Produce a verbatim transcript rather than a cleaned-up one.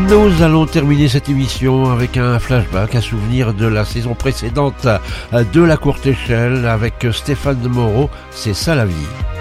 Nous allons terminer cette émission avec un flashback, un souvenir de la saison précédente de La Courte Échelle avec Stéphane Moreau, c'est ça la vie.